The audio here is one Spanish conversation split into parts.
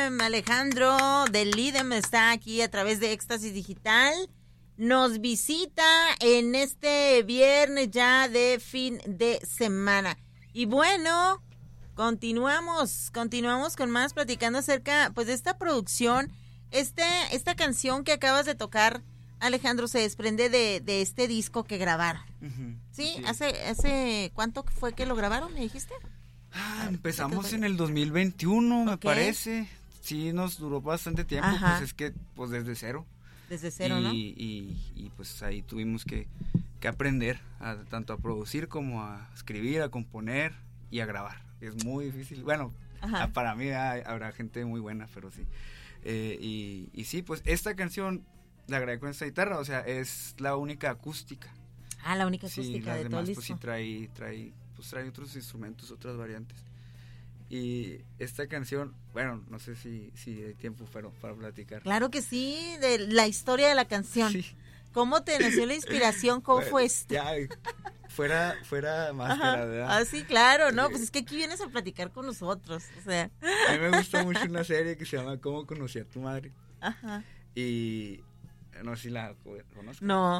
Lidem, Alejandro del Lidem está aquí a través de Éxtasis Digital. Nos visita en este viernes ya de fin de semana. Y bueno, continuamos con más platicando acerca pues de esta producción. Esta canción que acabas de tocar, Alejandro, se desprende de este disco que grabaron. Uh-huh. ¿Sí? ¿Hace cuánto fue que lo grabaron, me dijiste? Empezamos en el 2021, me parece. Sí, nos duró bastante tiempo. Ajá. Pues es que pues desde cero. Desde cero, ¿no? Y pues ahí tuvimos que aprender tanto a producir como a escribir, a componer y a grabar. Es muy difícil. Bueno, para mí habrá gente muy buena, pero sí. Y sí, pues esta canción la grabé con esta guitarra, o sea, es la única acústica. La única acústica de todo el disco. Pues sí trae otros instrumentos, otras variantes. Y esta canción, bueno, no sé si hay tiempo para platicar. Claro que sí, de la historia de la canción. Sí. ¿Cómo te nació la inspiración? ¿Cómo fue esto? Ya, fuera máscara, ¿verdad? Sí, claro, ¿no? Pues es que aquí vienes a platicar con nosotros, o sea. A mí me gusta mucho una serie que se llama ¿Cómo conocí a tu madre? Ajá. Y no sé si la conozco. No.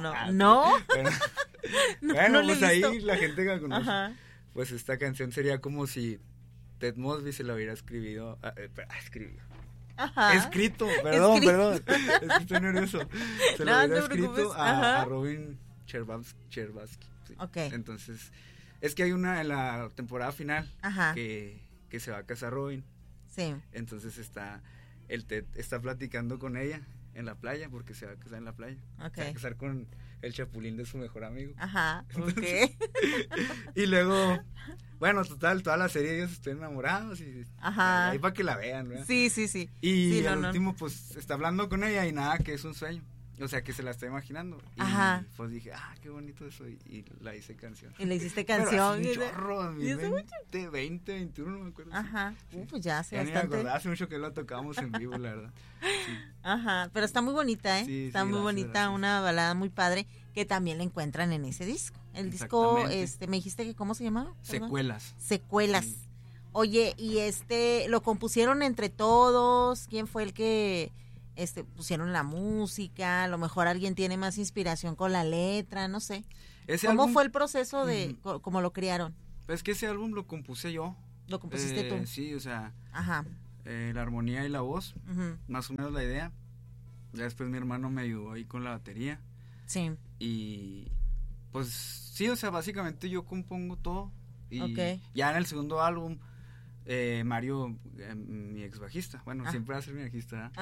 Bueno, pues ahí la gente que la conoce. Ajá. Pues esta canción sería como si Ted Mosby se la hubiera escrito, estoy nervioso. Se lo hubiera escrito a Robin Cherbatsky. Sí. Okay. Entonces, es que hay una en la temporada final que se va a casar Robin. Sí. Entonces el Ted está platicando con ella en la playa, porque se va a casar en la playa. Okay. Se va a casar con el chapulín de su mejor amigo. Ajá, entonces, y luego, bueno, total, toda la serie ellos están enamorados y ahí para que la vean, ¿verdad? Sí. Y sí, al último, pues, está hablando con ella y nada, que es un sueño. O sea, que se la está imaginando. Y pues dije, qué bonito eso. Y la hice canción. Y le hiciste canción. Pero hace un chorro, 20, 21, no me acuerdo. Ajá. Pues ya hace bastante. Me acordaba, hace mucho que lo tocábamos en vivo, la verdad. Sí. Ajá, pero está muy bonita, ¿eh? Sí, está muy bonita, gracias. Una balada muy padre que también la encuentran en ese disco. El disco, me dijiste que ¿cómo se llamaba? Secuelas. Sí. Oye, y lo compusieron entre todos. ¿Quién fue el que pusieron la música? A lo mejor alguien tiene más inspiración con la letra, no sé. ¿Cómo fue el proceso de cómo lo crearon? Pues que ese álbum lo compuse yo. ¿Lo compusiste tú? Sí, o sea, la armonía y la voz, más o menos la idea. Ya después mi hermano me ayudó ahí con la batería. Sí. Y pues sí, o sea, básicamente yo compongo todo. Y ya en el segundo álbum, Mario, mi ex bajista, bueno, siempre va a ser mi bajista,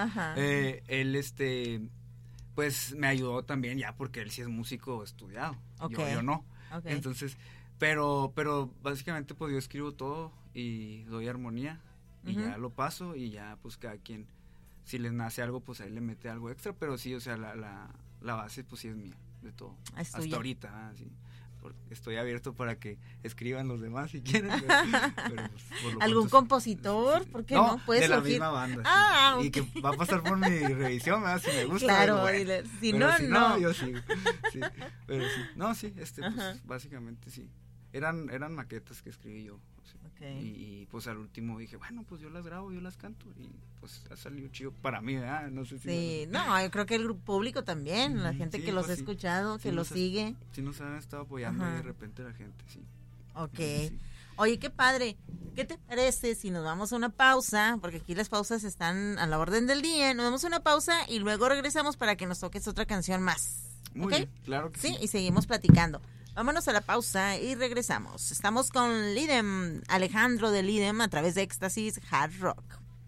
él pues me ayudó también ya porque él sí es músico estudiado, yo no. Entonces, pero básicamente pues yo escribo todo y doy armonía y ya lo paso y ya pues cada quien, si les nace algo pues ahí le mete algo extra, pero sí, o sea, la base pues sí es mía, de todo, hasta ahorita, sí. Estoy abierto para que escriban los demás si quieren. Pero pues, ¿algún compositor? ¿Por qué no? De la misma banda. Sí. Y que va a pasar por mi revisión, ¿verdad? Si me gusta. Claro, bueno. si no, yo sigo. Sí. Pero sí. No, sí, pues básicamente sí. Eran maquetas que escribí yo. Y pues al último dije, bueno, pues yo las grabo, yo las canto y pues ha salido chido para mí, ¿verdad? No sé si... Sí, yo creo que el público también, la gente que los ha escuchado, que los sigue. Sí nos han estado apoyando y de repente la gente, sí. Sí. Oye, qué padre. ¿Qué te parece si nos vamos a una pausa? Porque aquí las pausas están a la orden del día. Nos damos una pausa y luego regresamos para que nos toques otra canción más. Muy bien, claro que sí. Sí, y seguimos platicando. Vámonos a la pausa y regresamos. Estamos con Lidem, Alejandro de Lidem, a través de Éxtasis Hard Rock.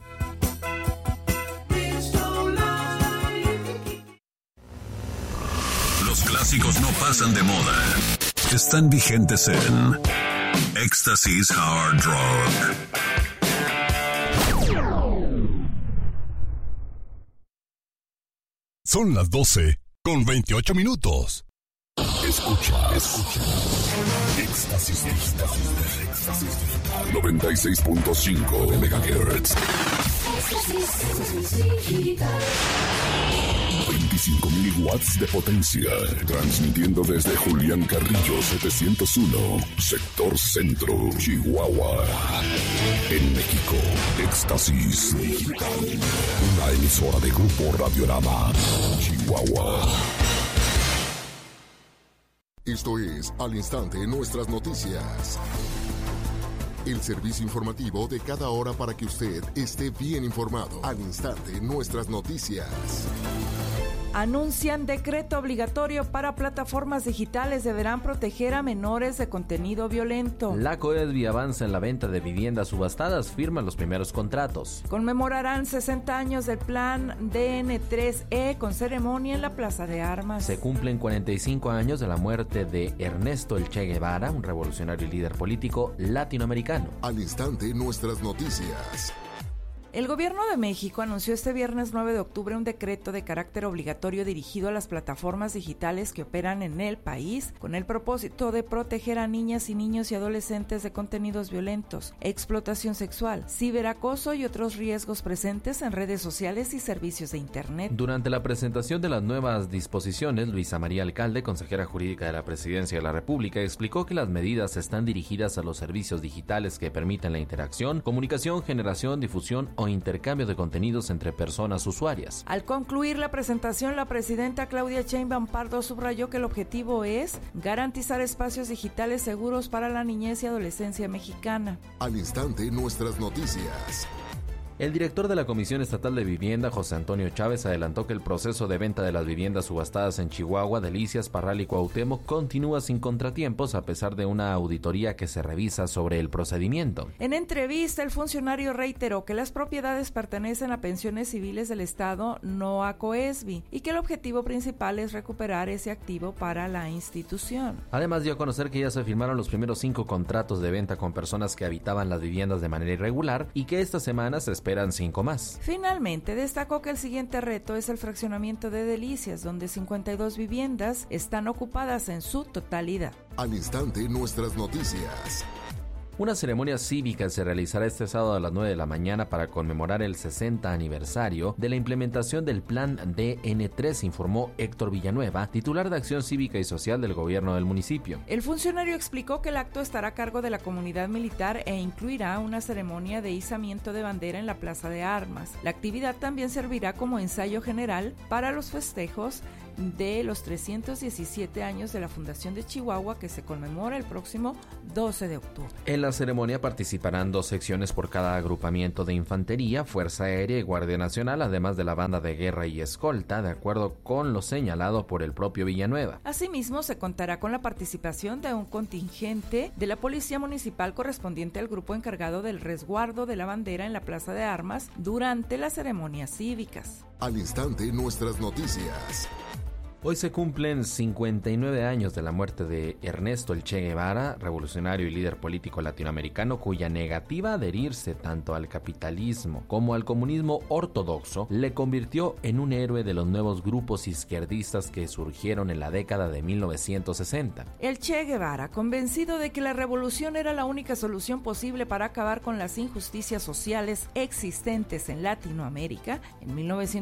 Los clásicos no pasan de moda. Están vigentes en Éxtasis Hard Rock. Son las 12:28. Escucha. Éxtasis Digital. 96.5 de MHz. 25.000 watts de potencia. Transmitiendo desde Julián Carrillo 701, sector centro, Chihuahua. En México, Éxtasis Digital. Una emisora de Grupo Radiorama, Chihuahua. Esto es Al Instante Nuestras Noticias. El servicio informativo de cada hora para que usted esté bien informado. Al instante, nuestras noticias. Anuncian decreto obligatorio para plataformas digitales deberán proteger a menores de contenido violento. La COESBI avanza en la venta de viviendas subastadas, firma los primeros contratos. Conmemorarán 60 años del plan DN3E con ceremonia en la Plaza de Armas. Se cumplen 45 años de la muerte de Ernesto El Che Guevara, un revolucionario y líder político latinoamericano. Al instante, nuestras noticias. El Gobierno de México anunció este viernes 9 de octubre un decreto de carácter obligatorio dirigido a las plataformas digitales que operan en el país con el propósito de proteger a niñas y niños y adolescentes de contenidos violentos, explotación sexual, ciberacoso y otros riesgos presentes en redes sociales y servicios de Internet. Durante la presentación de las nuevas disposiciones, Luisa María Alcalde, consejera jurídica de la Presidencia de la República, explicó que las medidas están dirigidas a los servicios digitales que permiten la interacción, comunicación, generación, difusión o intercambio de contenidos entre personas usuarias. Al concluir la presentación, la presidenta Claudia Sheinbaum Pardo subrayó que el objetivo es garantizar espacios digitales seguros para la niñez y adolescencia mexicana. Al instante, nuestras noticias. El director de la Comisión Estatal de Vivienda, José Antonio Chávez, adelantó que el proceso de venta de las viviendas subastadas en Chihuahua, Delicias, Parral y Cuauhtémoc continúa sin contratiempos a pesar de una auditoría que se revisa sobre el procedimiento. En entrevista, el funcionario reiteró que las propiedades pertenecen a pensiones civiles del Estado, no a COESBI, y que el objetivo principal es recuperar ese activo para la institución. Además, dio a conocer que ya se firmaron los primeros 5 contratos de venta con personas que habitaban las viviendas de manera irregular y que esta semana se esperan 5 más. Finalmente, destacó que el siguiente reto es el fraccionamiento de Delicias, donde 52 viviendas están ocupadas en su totalidad. Al instante, nuestras noticias. Una ceremonia cívica se realizará este sábado a las 9 de la mañana para conmemorar el 60 aniversario de la implementación del plan DN3, informó Héctor Villanueva, titular de Acción Cívica y Social del gobierno del municipio. El funcionario explicó que el acto estará a cargo de la comunidad militar e incluirá una ceremonia de izamiento de bandera en la Plaza de Armas. La actividad también servirá como ensayo general para los festejos de los 317 años de la Fundación de Chihuahua que se conmemora el próximo 12 de octubre. En la ceremonia participarán 2 secciones por cada agrupamiento de infantería, Fuerza Aérea y Guardia Nacional, además de la banda de guerra y escolta, de acuerdo con lo señalado por el propio Villanueva. Asimismo, se contará con la participación de un contingente de la Policía Municipal correspondiente al grupo encargado del resguardo de la bandera en la Plaza de Armas durante las ceremonias cívicas. Al instante, nuestras noticias. Hoy se cumplen 59 años de la muerte de Ernesto El Che Guevara, revolucionario y líder político latinoamericano cuya negativa a adherirse tanto al capitalismo como al comunismo ortodoxo le convirtió en un héroe de los nuevos grupos izquierdistas que surgieron en la década de 1960. El Che Guevara, convencido de que la revolución era la única solución posible para acabar con las injusticias sociales existentes en Latinoamérica, en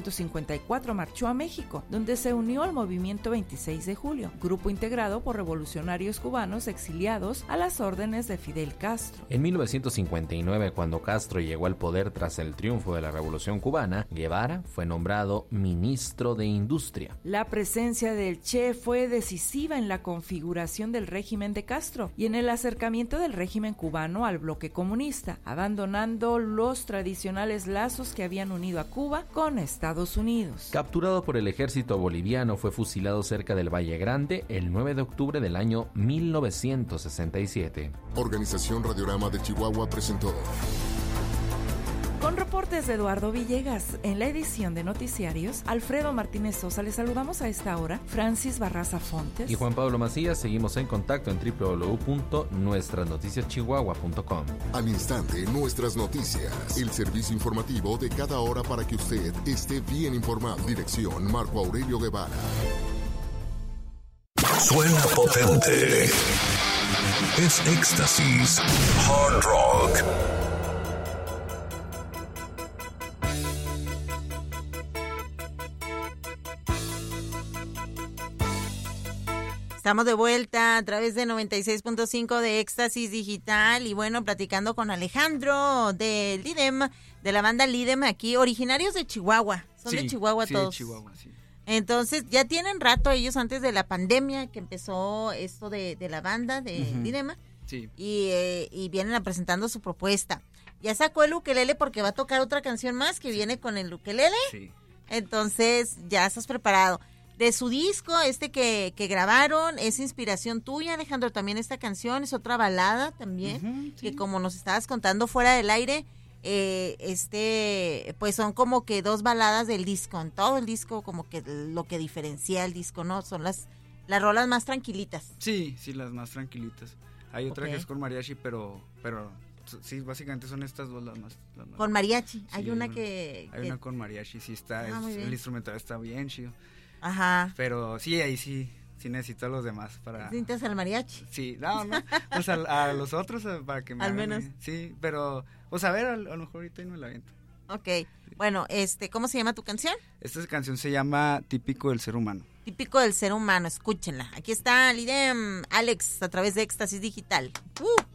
1954 marchó a México, donde se unió al movimiento 26 de julio, grupo integrado por revolucionarios cubanos exiliados a las órdenes de Fidel Castro. En 1959, cuando Castro llegó al poder tras el triunfo de la Revolución Cubana, Guevara fue nombrado ministro de Industria. La presencia del Che fue decisiva en la configuración del régimen de Castro y en el acercamiento del régimen cubano al bloque comunista, abandonando los tradicionales lazos que habían unido a Cuba con Estados Unidos. Capturado por el ejército boliviano, fue fusilado cerca del Valle Grande el 9 de octubre del año 1967. Organización Radiorama de Chihuahua presentó. Con reportes de Eduardo Villegas, en la edición de Noticiarios, Alfredo Martínez Sosa. Les saludamos a esta hora, Francis Barraza Fontes y Juan Pablo Macías. Seguimos en contacto en www.nuestranoticiaschihuahua.com. Al instante, nuestras noticias. El servicio informativo de cada hora para que usted esté bien informado. Dirección Marco Aurelio Guevara. Suena potente. Es Éxtasis Hard Rock. Estamos de vuelta a través de 96.5 de Éxtasis Digital y bueno, platicando con Alejandro de Lidem, de la banda Lidem, aquí, originarios de Chihuahua. Son de Chihuahua todos. Sí, de Chihuahua, sí. Entonces, ya tienen rato ellos antes de la pandemia que empezó esto de la banda de Lidem. Sí. Y vienen presentando su propuesta. Ya sacó el ukelele porque va a tocar otra canción más que viene con el ukelele. Sí. Entonces, ya estás preparado. De su disco, que grabaron, es inspiración tuya, Alejandro, también esta canción, es otra balada también, sí. Que como nos estabas contando fuera del aire, pues son como que 2 baladas del disco, en todo el disco como que lo que diferencia el disco, ¿no? Son las rolas más tranquilitas. Sí, las más tranquilitas. Hay otra que es con mariachi, pero sí, básicamente son estas 2 las más. Con mariachi, sí, hay una una con mariachi, sí está, el instrumental está bien chido. Ajá. Pero sí, ahí sí necesito a los demás para... ¿Necesitas al mariachi? Sí, no, pues a los otros para que me al hagan, menos. Sí, pero, pues a ver, a lo mejor ahorita no la aviento. Ok, bueno, ¿cómo se llama tu canción? Esta canción se llama Típico del Ser Humano. Típico del Ser Humano, escúchenla. Aquí está Lidem, Alex, a través de Éxtasis Digital.